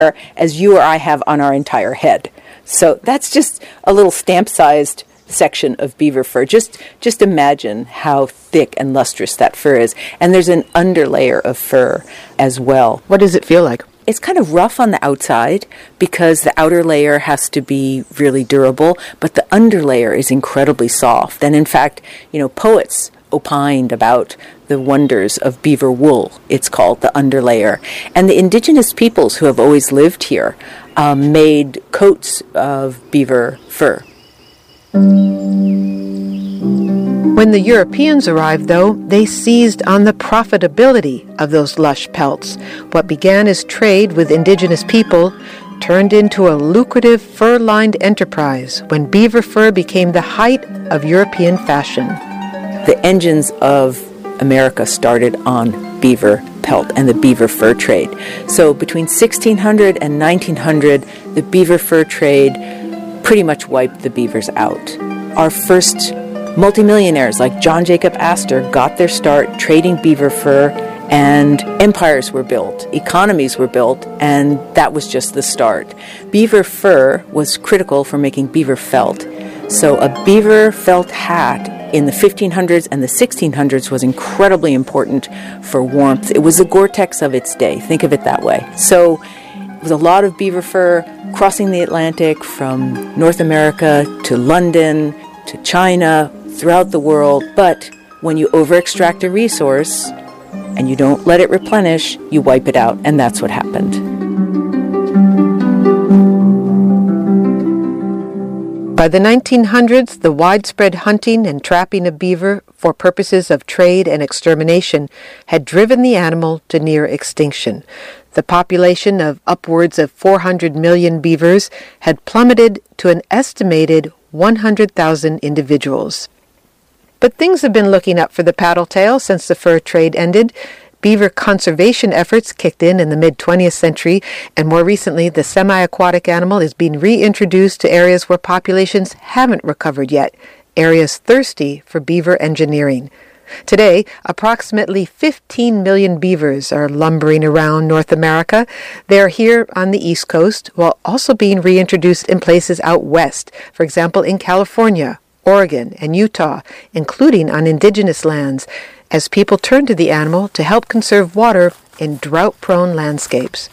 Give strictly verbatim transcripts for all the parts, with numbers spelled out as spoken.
as you or I have on our entire head. So that's just a little stamp-sized section of beaver fur. Just just imagine how thick and lustrous that fur is. And there's an underlayer of fur as well. What does it feel like? It's kind of rough on the outside because the outer layer has to be really durable, but the underlayer is incredibly soft. And in fact, you know, poets opined about the wonders of beaver wool. It's called the underlayer. And the indigenous peoples who have always lived here um, made coats of beaver fur. When the Europeans arrived, though, they seized on the profitability of those lush pelts. What began as trade with indigenous people turned into a lucrative fur-lined enterprise when beaver fur became the height of European fashion. The engines of America started on beaver pelt and the beaver fur trade. So between sixteen hundred and nineteen hundred, the beaver fur trade pretty much wiped the beavers out. Our first multimillionaires like John Jacob Astor got their start trading beaver fur, and empires were built, economies were built, and that was just the start. Beaver fur was critical for making beaver felt. So a beaver felt hat in the fifteen hundreds and the sixteen hundreds was incredibly important for warmth. It was the Gore-Tex of its day. Think of it that way. So it was a lot of beaver fur crossing the Atlantic from North America to London to China, throughout the world. But when you over-extract a resource and you don't let it replenish, you wipe it out, and that's what happened. By the nineteen hundreds, the widespread hunting and trapping of beaver for purposes of trade and extermination had driven the animal to near extinction. The population of upwards of four hundred million beavers had plummeted to an estimated one hundred thousand individuals. But things have been looking up for the paddle-tail since the fur trade ended. Beaver conservation efforts kicked in in the mid-twentieth century, and more recently the semi-aquatic animal is being reintroduced to areas where populations haven't recovered yet, areas thirsty for beaver engineering. Today, approximately fifteen million beavers are lumbering around North America. They are here on the East Coast, while also being reintroduced in places out west, for example in California, Oregon, and Utah, including on indigenous lands, as people turn to the animal to help conserve water in drought-prone landscapes.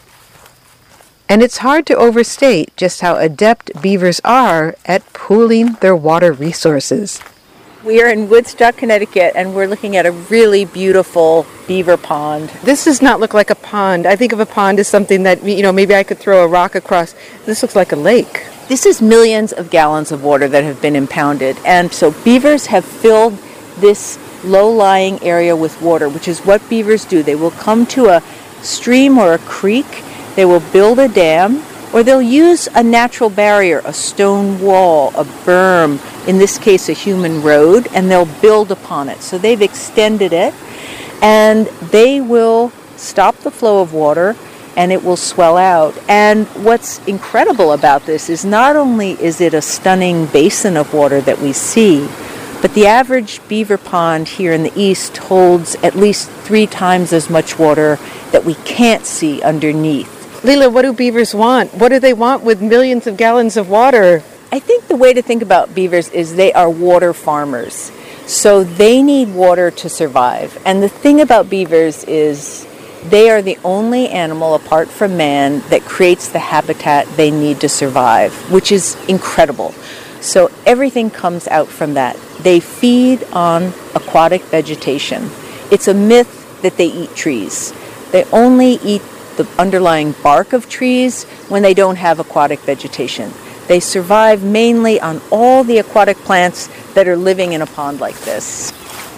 And it's hard to overstate just how adept beavers are at pooling their water resources. We are in Woodstock, Connecticut, and we're looking at a really beautiful beaver pond. This does not look like a pond. I think of a pond as something that, you know, maybe I could throw a rock across. This looks like a lake. This is millions of gallons of water that have been impounded. And so beavers have filled this low-lying area with water, which is what beavers do. They will come to a stream or a creek, they will build a dam, or they'll use a natural barrier, a stone wall, a berm, in this case a human road, and they'll build upon it. So they've extended it, and they will stop the flow of water, and it will swell out. And what's incredible about this is not only is it a stunning basin of water that we see, but the average beaver pond here in the east holds at least three times as much water that we can't see underneath. Leela, what do beavers want? What do they want with millions of gallons of water? I think the way to think about beavers is they are water farmers. So they need water to survive. And the thing about beavers is they are the only animal apart from man that creates the habitat they need to survive, which is incredible. So everything comes out from that. They feed on aquatic vegetation. It's a myth that they eat trees. They only eat the underlying bark of trees when they don't have aquatic vegetation. They survive mainly on all the aquatic plants that are living in a pond like this.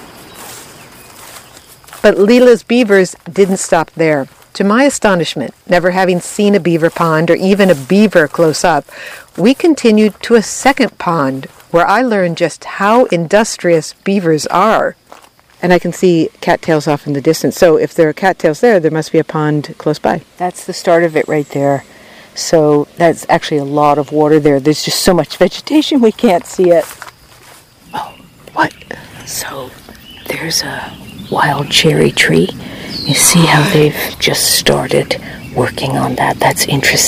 But Leela's beavers didn't stop there. To my astonishment, never having seen a beaver pond or even a beaver close up, we continued to a second pond where I learned just how industrious beavers are. And I can see cattails off in the distance. So if there are cattails there, there must be a pond close by. That's the start of it right there. So that's actually a lot of water there. There's just so much vegetation we can't see it. Oh, what? So there's a wild cherry tree. You see how they've just started working on that. That's interesting.